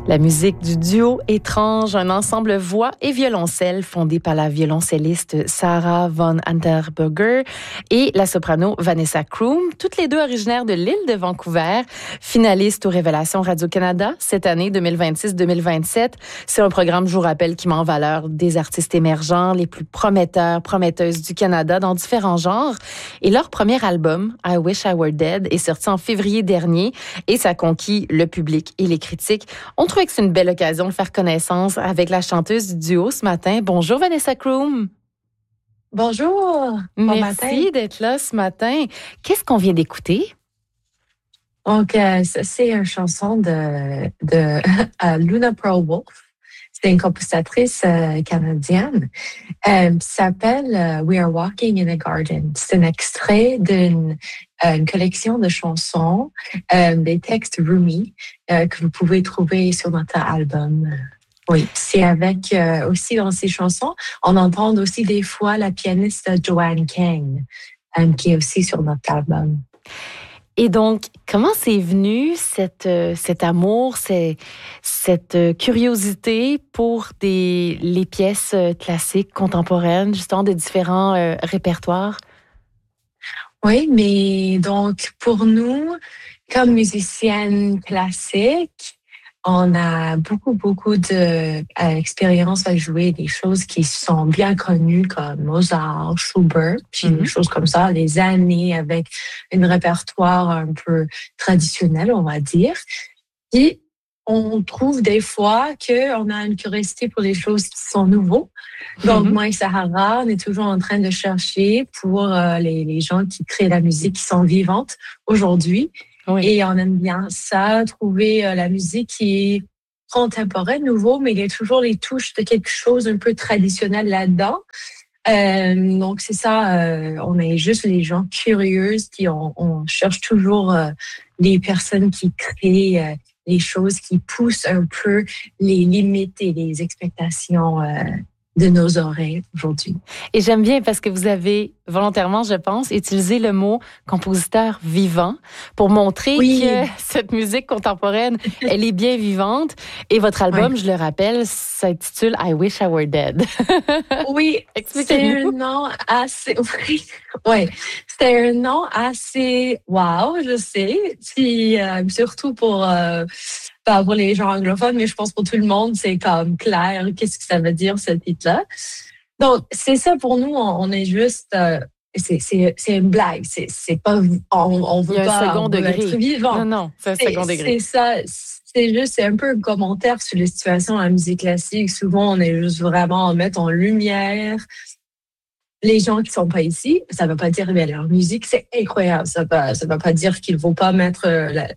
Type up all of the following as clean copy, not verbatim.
La musique du duo Étrange, un ensemble voix et violoncelle fondé par la violoncelliste Sarah von Unterberger et la soprano Vanessa Kroom, toutes les deux originaires de l'île de Vancouver, finalistes aux Révélations Radio-Canada cette année 2026-2027. C'est un programme, je vous rappelle, qui met en valeur des artistes émergents, les plus prometteurs, prometteuses du Canada dans différents genres. Et leur premier album, I Wish I Were Dead, est sorti en février dernier et ça a conquis le public et les critiques. On trouvait que c'est une belle occasion de faire connaissance avec la chanteuse du duo ce matin. Bonjour Vanessa Kroom. Bonjour. Merci d'être là ce matin. Qu'est-ce qu'on vient d'écouter? Donc, ça, c'est une chanson de Luna Pearl Wolf. C'est une compositrice canadienne. S'appelle We Are Walking in a Garden. C'est un extrait d'une une collection de chansons, des textes Rumi que vous pouvez trouver sur notre album. Oui, c'est avec aussi dans ces chansons, on entend aussi des fois la pianiste Joanne Kang, qui est aussi sur notre album. Et donc, comment c'est venu cet amour, cette curiosité pour les pièces classiques, contemporaines, justement de différents répertoires? Oui, mais donc pour nous, comme musicienne classique, on a beaucoup d'expérience à jouer des choses qui sont bien connues comme Mozart, Schubert, puis des choses comme ça, des années avec un répertoire un peu traditionnel, on va dire. Et on trouve des fois qu'on a une curiosité pour les choses qui sont nouveaux. Donc, moi et Sahara, on est toujours en train de chercher pour les gens qui créent la musique, qui sont vivantes aujourd'hui. Oui. Et on aime bien ça, trouver la musique qui est contemporaine, nouveau, mais il y a toujours les touches de quelque chose un peu traditionnel là-dedans. Donc, c'est ça, on est juste les gens curieuses, puis on cherche toujours les personnes qui créent les choses qui poussent un peu les limites et les expectations de nos oreilles aujourd'hui. Et j'aime bien parce que vous avez volontairement, je pense, utilisé le mot compositeur vivant pour montrer que cette musique contemporaine, elle est bien vivante. Et votre album, je le rappelle, s'intitule I Wish I Were Dead. Oui, c'est un nom assez... Oui, c'était un nom assez wow, je sais. Puis, surtout pour les gens anglophones, mais je pense pour tout le monde, c'est comme clair. Qu'est-ce que ça veut dire, ce titre-là? Donc, c'est ça pour nous, on est juste... c'est une blague. C'est pas... On veut pas être vivant. Non, c'est un second degré. C'est ça. C'est un peu un commentaire sur les situations dans la musique classique. Souvent, on est juste vraiment en mettre en lumière les gens qui sont pas ici. Ça veut pas dire que leur musique, c'est incroyable. Ça veut pas dire qu'il faut pas mettre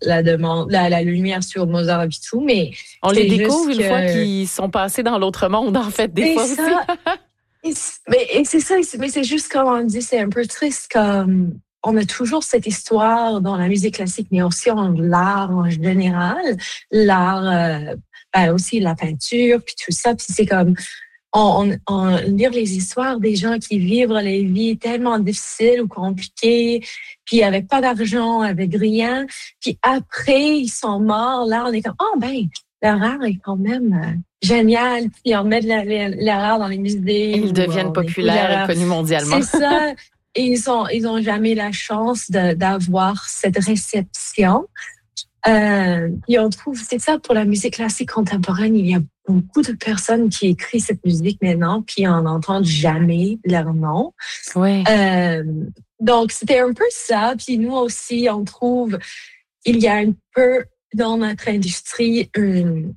la lumière sur Mozart et tout, mais on les découvre une fois qu'ils sont passés dans l'autre monde, en fait, des fois aussi. Mais c'est juste comme on dit, c'est un peu triste comme on a toujours cette histoire dans la musique classique, mais aussi en l'art en général, l'art, aussi la peinture, puis tout ça, puis c'est comme on lire les histoires des gens qui vivent les vies tellement difficiles ou compliquées, puis avec pas d'argent, avec rien, puis après ils sont morts. Là, on est comme leur art est quand même génial. Puis on met de l'art dans les musées. Ils deviennent populaires et connus mondialement. C'est ça. Et ils ont jamais la chance d'avoir cette réception. Et on trouve, c'est ça pour la musique classique contemporaine, il y a beaucoup de personnes qui écrivent cette musique maintenant, puis on n'entend jamais leur nom. Oui. Donc, c'était un peu ça. Puis nous aussi, on trouve, il y a un peu dans notre industrie, il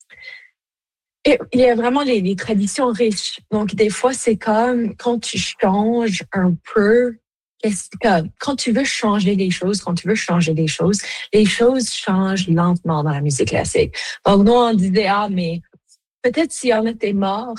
y a vraiment les traditions riches. Donc, des fois, c'est comme quand tu changes un peu, quand tu veux changer les choses, les choses changent lentement dans la musique classique. Donc, nous, on disait, mais peut-être si on était mort,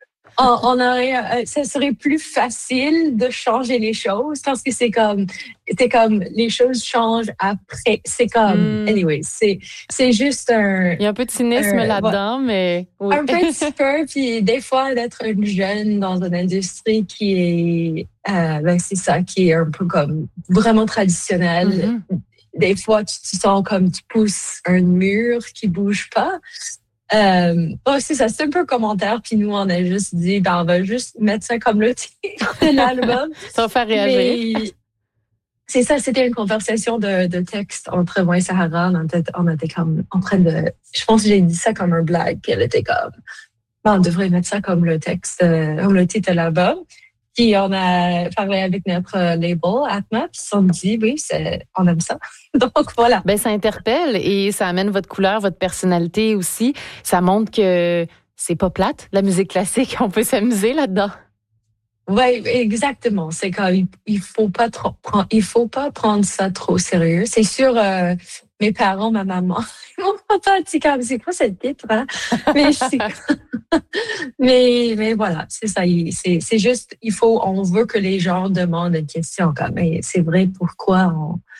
ça serait plus facile de changer les choses parce que c'est comme les choses changent après. C'est comme, anyway, c'est juste un... Il y a un peu de cynisme là-dedans, mais... Oui. Un petit peu, puis des fois, d'être une jeune dans une industrie qui est, c'est ça, qui est un peu comme vraiment traditionnelle. des fois, tu sens comme tu pousses un mur qui bouge pas. C'est ça, c'est un peu commentaire. Puis nous, on a juste dit, on va juste mettre ça comme le titre de l'album. Ça va faire réagir. Mais c'est ça, c'était une conversation de texte entre moi et Sahara. On était comme en train de... Je pense que j'ai dit ça comme un blague. Puis elle était comme, on devrait mettre ça comme le texte, comme le titre de l'album. Puis on a parlé avec notre label, Atma, puis on dit, oui, on aime ça. Donc voilà. Ça interpelle et ça amène votre couleur, votre personnalité aussi. Ça montre que c'est pas plate, la musique classique. On peut s'amuser là-dedans. Oui, exactement. C'est comme il faut pas prendre ça trop sérieux. C'est sûr, mes parents, ma maman, mon papa dit comme c'est quoi cette titre, hein? Mais voilà, c'est ça. C'est juste, on veut que les gens demandent une question comme, mais c'est vrai, pourquoi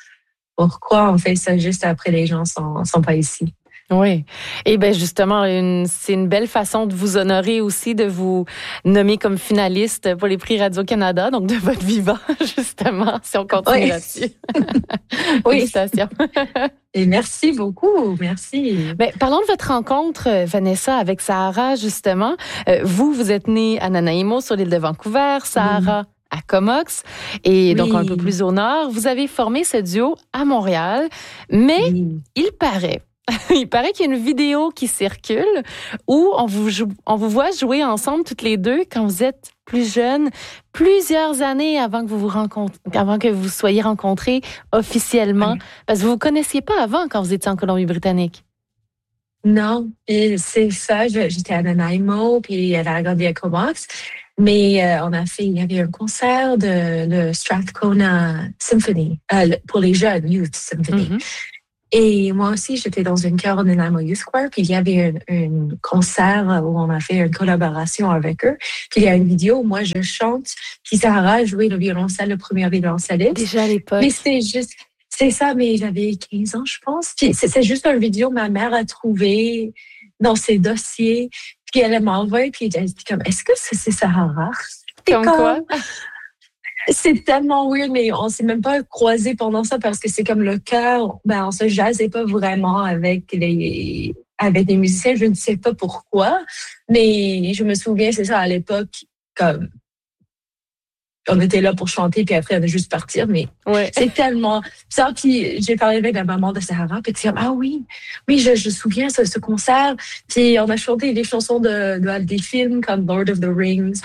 on fait ça juste après les gens sont pas ici? Oui. Et justement, c'est une belle façon de vous honorer aussi, de vous nommer comme finaliste pour les prix Radio-Canada, donc de votre vivant, justement, si on continue là-dessus. Oui. Félicitations. Et merci beaucoup. Merci. Parlons de votre rencontre, Vanessa, avec Sahara, justement. Vous êtes née à Nanaimo, sur l'île de Vancouver. Sahara, à Comox, et donc un peu plus au nord. Vous avez formé ce duo à Montréal, mais il paraît qu'il y a une vidéo qui circule où on vous voit jouer ensemble toutes les deux quand vous êtes plus jeunes, plusieurs années avant que vous soyez rencontrés officiellement. Parce que vous vous connaissiez pas avant quand vous étiez en Colombie-Britannique. Non, et c'est ça. J'étais à Nanaimo, puis elle a grandi à Comox. Mais il y avait un concert de le Strathcona Symphony pour les jeunes, Youth Symphony. Et moi aussi, j'étais dans une chœur de Nanaimo Youth Choir, puis il y avait un concert où on a fait une collaboration avec eux. Puis il y a une vidéo où moi je chante, puis Sarah jouait le violoncelle, le premier violoncelliste. Déjà à l'époque. Mais c'est ça, mais j'avais 15 ans, je pense. Puis c'est juste une vidéo que ma mère a trouvée dans ses dossiers. Puis elle m'a envoyé, puis elle dit comme, est-ce que c'est Sahara? Comme quoi? C'est tellement weird, mais on s'est même pas croisés pendant ça parce que c'est comme le chœur, on se jasait pas vraiment avec les musiciens. Je ne sais pas pourquoi, mais je me souviens, c'est ça, à l'époque, comme on était là pour chanter, puis après, on a juste partir, mais c'est tellement ça. Puis j'ai parlé avec la maman de Sahara, puis elle dit, ah oui, je souviens ce concert. Puis on a chanté des chansons des films comme Lord of the Rings.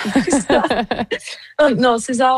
Non, c'est ça,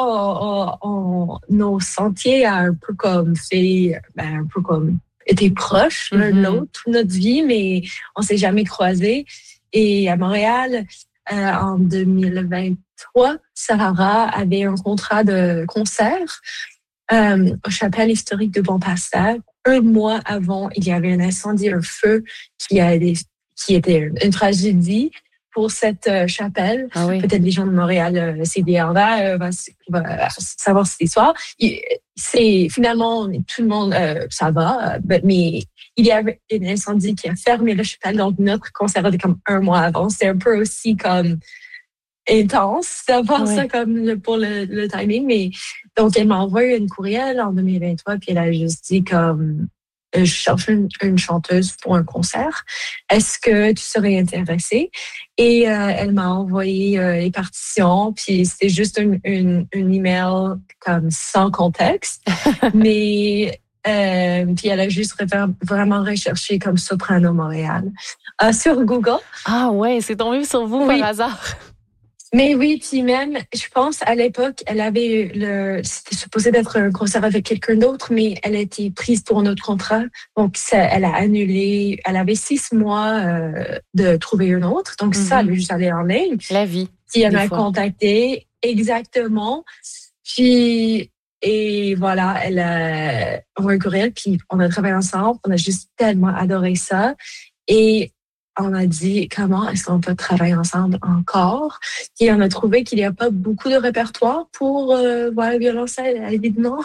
nos sentiers a un peu comme fait, été proches l'un de l'autre toute notre vie, mais on s'est jamais croisés. Et à Montréal, en 2023, Sahara avait un contrat de concert au Chapelle historique de Bon-Pasteur. Un mois avant, il y avait un incendie, un feu qui était une tragédie pour cette chapelle. Peut-être les gens de Montréal, CDR-là, va savoir cette histoire. C'est finalement tout le monde, ça va, mais il y avait un incendie qui a fermé la chapelle, donc notre concert était comme un mois avant. C'est un peu aussi comme intense d'avoir ça comme pour le timing, mais donc elle m'a envoyé une courriel en 2023, puis elle a juste dit comme je cherche une chanteuse pour un concert. Est-ce que tu serais intéressée? Et elle m'a envoyé les partitions, puis c'était juste une email comme sans contexte, mais puis elle a juste vraiment recherché comme Soprano Montréal sur Google. Ah ouais, c'est tombé sur vous par hasard. Mais oui, puis même, je pense, à l'époque, elle avait c'était supposé d'être un concert avec quelqu'un d'autre, mais elle a été prise pour un autre contrat. Donc, elle a annulé. Elle avait 6 mois de trouver un autre. Donc, ça, elle est juste allée en ligne. La vie. Puis, elle m'a contacté. Exactement. Puis, et voilà, elle a envoyé un courriel, puis on a travaillé ensemble. On a juste tellement adoré ça. Et on a dit, comment est-ce qu'on peut travailler ensemble encore? Et on a trouvé qu'il n'y a pas beaucoup de répertoire pour le violoncelle, évidemment.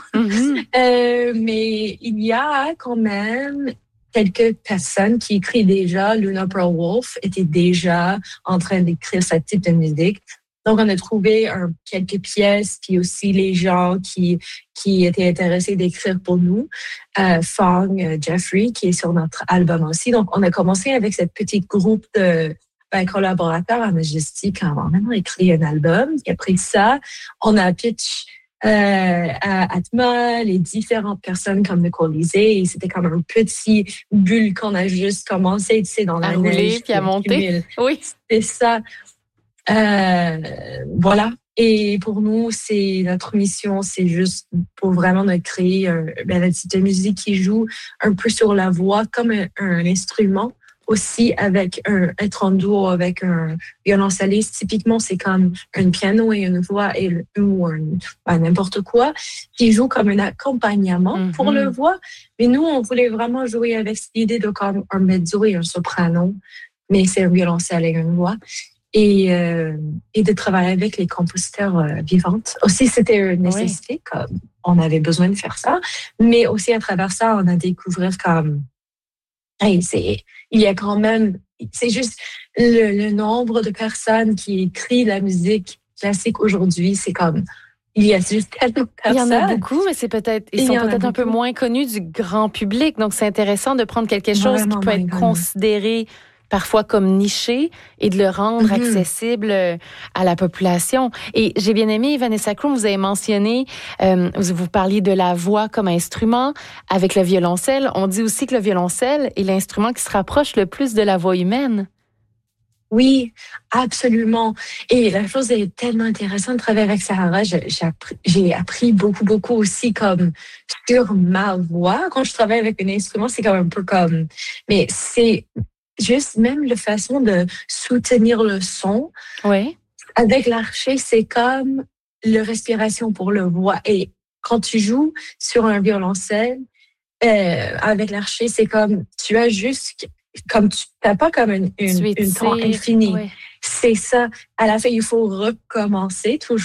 Mais il y a quand même quelques personnes qui écrivent déjà. Luna Pearl Wolf était déjà en train d'écrire ce type de musique. Donc, on a trouvé quelques pièces, puis aussi les gens qui étaient intéressés d'écrire pour nous. Fong, Jeffrey, qui est sur notre album aussi. Donc, on a commencé avec cette petite groupe de collaborateurs à Majestic. On a vraiment écrit un album. Et après ça, on a pitch à Atma, les différentes personnes comme Nicole Lisée. Et c'était comme un petit bulle qu'on a juste commencé, tu sais, dans la rouler neige. Puis à monter. Oui. C'est ça. Voilà. Et pour nous, c'est notre mission, c'est juste pour vraiment de créer la type de musique qui joue un peu sur la voix comme un instrument. Aussi avec être en duo avec un violoncelliste. Typiquement, c'est comme un piano et une voix ou n'importe quoi qui joue comme un accompagnement pour le voix. Mais nous, on voulait vraiment jouer avec cette idée de comme un mezzo et un soprano, mais c'est un violoncelle et une voix. Et de travailler avec les compositeurs vivantes. Aussi, c'était une nécessité, comme on avait besoin de faire ça. Mais aussi, à travers ça, on a découvert comme il y a quand même, c'est juste le nombre de personnes qui écrivent la musique classique aujourd'hui, c'est comme, il y a juste tellement de personnes. Il y en a beaucoup, mais ils sont peut-être un peu moins connus du grand public. Donc, c'est intéressant de prendre quelque chose qui peut être considéré parfois comme niché et de le rendre accessible à la population. Et j'ai bien aimé, Vanessa Kroom, vous avez mentionné, vous parliez de la voix comme instrument avec le violoncelle. On dit aussi que le violoncelle est l'instrument qui se rapproche le plus de la voix humaine. Oui, absolument. Et la chose est tellement intéressante de travailler avec Sahara. J'ai appris beaucoup aussi comme sur ma voix. Quand je travaille avec un instrument, c'est comme un peu comme... Mais c'est juste même la façon de soutenir le son. Oui. Avec l'archer, c'est comme la respiration pour le voix. Et quand tu joues sur un violoncelle, avec l'archer, c'est comme tu as juste comme tu n'as pas comme une temps infini. Ouais. C'est ça. À la fin, il faut recommencer toujours.